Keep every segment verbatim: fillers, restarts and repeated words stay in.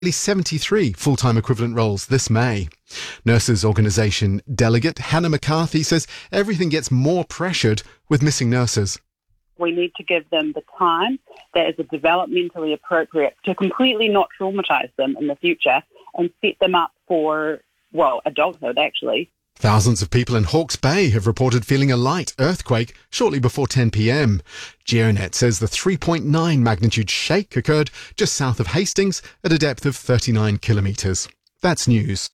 nearly seventy-three full-time equivalent roles this May. Nurses Organisation delegate Hannah McCarthy says everything gets more pressured with missing nurses. We need to give them the time that is developmentally appropriate to completely not traumatise them in the future and set them up for, well, adulthood actually. Thousands of people in Hawke's Bay have reported feeling a light earthquake shortly before ten p.m. GeoNet says the three point nine magnitude shake occurred just south of Hastings at a depth of thirty-nine kilometres. That's news.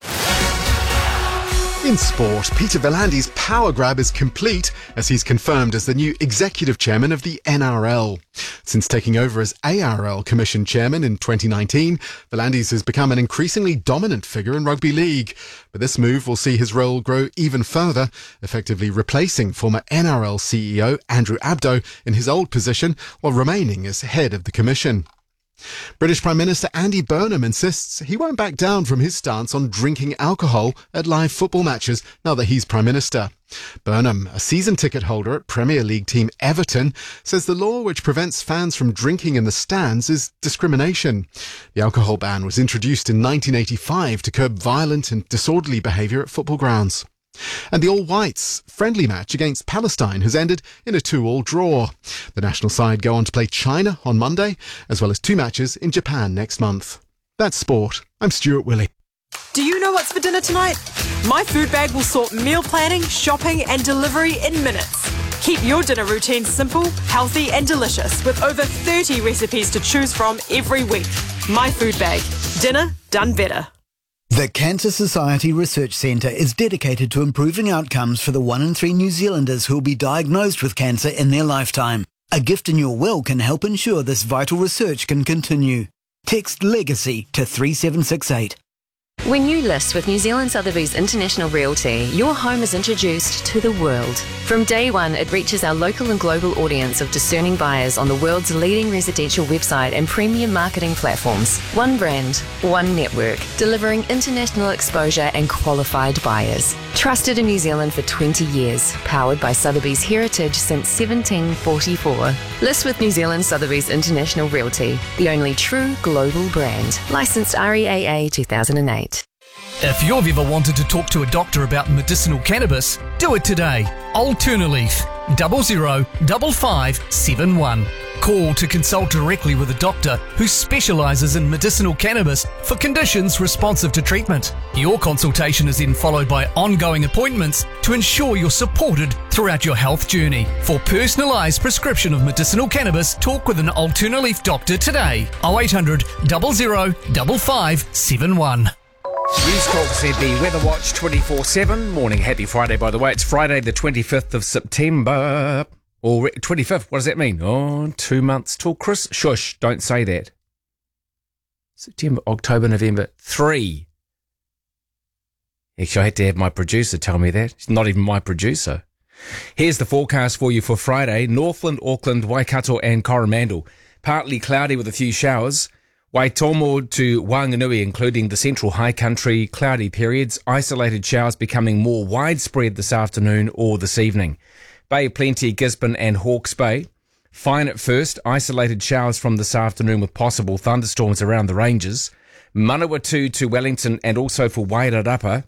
In sport, Peter V'landys's power grab is complete as he's confirmed as the new executive chairman of the N R L. Since taking over as A R L Commission chairman in twenty nineteen, V'landys has become an increasingly dominant figure in rugby league. But this move will see his role grow even further, effectively replacing former N R L C E O Andrew Abdo in his old position while remaining as head of the commission. British Prime Minister Andy Burnham insists he won't back down from his stance on drinking alcohol at live football matches now that he's Prime Minister. Burnham, a season ticket holder at Premier League team Everton, says the law which prevents fans from drinking in the stands is discrimination. The alcohol ban was introduced in nineteen eighty-five to curb violent and disorderly behaviour at football grounds. And the All Whites' friendly match against Palestine has ended in a two-all draw. The national side go on to play China on Monday, as well as two matches in Japan next month. That's sport. I'm Stuart Willey. Do you know what's for dinner tonight? My food bag will sort meal planning, shopping and delivery in minutes. Keep your dinner routine simple, healthy and delicious with over thirty recipes to choose from every week. My food bag. Dinner done better. The Cancer Society Research Centre is dedicated to improving outcomes for the one in three New Zealanders who will be diagnosed with cancer in their lifetime. A gift in your will can help ensure this vital research can continue. Text LEGACY to three seven six eight. When you list with New Zealand Sotheby's International Realty, your home is introduced to the world. From day one, it reaches our local and global audience of discerning buyers on the world's leading residential website and premium marketing platforms. One brand, one network, delivering international exposure and qualified buyers. Trusted in New Zealand for twenty years, powered by Sotheby's heritage since seventeen forty-four. List with New Zealand Sotheby's International Realty, the only true global brand. Licensed R E A A two thousand eight. If you've ever wanted to talk to a doctor about medicinal cannabis, do it today. Alternaleaf, double zero double five seven one. Call to consult directly with a doctor who specialises in medicinal cannabis for conditions responsive to treatment. Your consultation is then followed by ongoing appointments to ensure you're supported throughout your health journey. For personalised prescription of medicinal cannabis, talk with an Alternaleaf doctor today. oh eight hundred, double zero, double five seven one. News Talk Z B Weather Watch twenty-four seven. Morning, happy Friday, by the way. It's Friday the twenty-fifth of September. Or twenty-fifth, what does that mean? Oh, two months till Chris. Shush, don't say that. September, October, November, three. Actually, I had to have my producer tell me that. He's not even my producer. Here's the forecast for you for Friday. Northland, Auckland, Waikato and Coromandel. Partly cloudy with a few showers. Waitomo to Wanganui, including the central high country, cloudy periods, isolated showers becoming more widespread this afternoon or this evening. Bay Plenty, Gisborne and Hawke's Bay. Fine at first, isolated showers from this afternoon with possible thunderstorms around the ranges. Manawatu to Wellington and also for Wairarapa.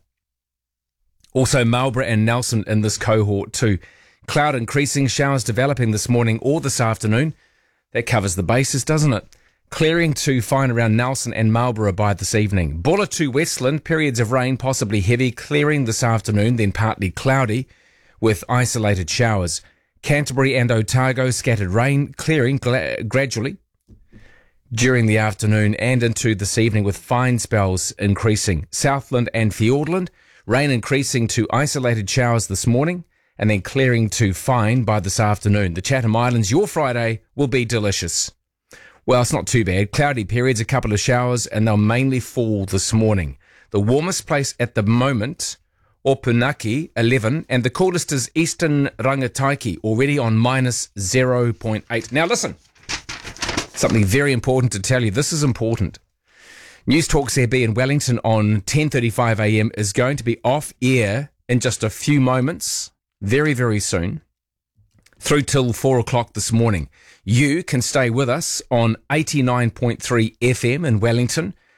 Also Marlborough and Nelson in this cohort too. Cloud increasing, showers developing this morning or this afternoon. That covers the bases, doesn't it? Clearing to fine around Nelson and Marlborough by this evening. Bulla to Westland, periods of rain, possibly heavy, clearing this afternoon, then partly cloudy with isolated showers. Canterbury and Otago, scattered rain, clearing gla- gradually during the afternoon and into this evening with fine spells increasing. Southland and Fiordland, rain increasing to isolated showers this morning and then clearing to fine by this afternoon. The Chatham Islands, your Friday will be delicious. Well, it's not too bad. Cloudy periods, a couple of showers, and they'll mainly fall this morning. The warmest place at the moment, Opunaki, eleven, and the coolest is Eastern Rangataiki, already on minus zero point eight. Now listen, something very important to tell you. This is important. News Talk Z B in Wellington on ten thirty-five a m is going to be off air in just a few moments, very, very soon, through till four o'clock this morning. You can stay with us on eighty-nine point three F M in Wellington,